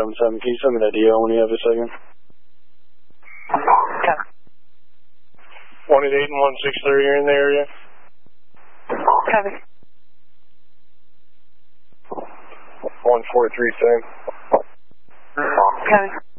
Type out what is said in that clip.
177. Can you send me that DL when you have a second? Copy. 188 and 163 are in the area. Copy. 143, same. Copy.